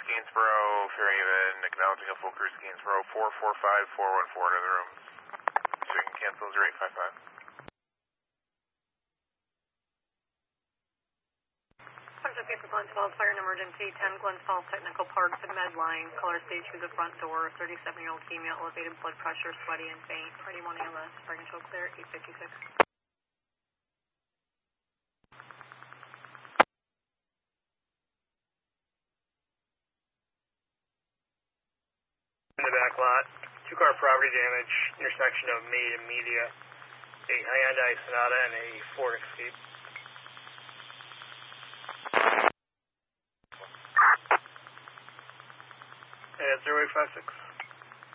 Gainsboro, Fairhaven, acknowledging a full cruise Gainsboro, 445414 to the rooms. So you can cancel 0855. Subject for Glens Falls, fire and emergency, 10 Glens Falls Technical Park, the Medline, caller stage through the front door, 37-year-old female, elevated blood pressure, sweaty and faint. Party 1 ALS, parking show clear, 856. In the back lot, 2-car property damage, intersection of Maid and Media, a Hyundai Sonata and a Ford Escape. And 0856.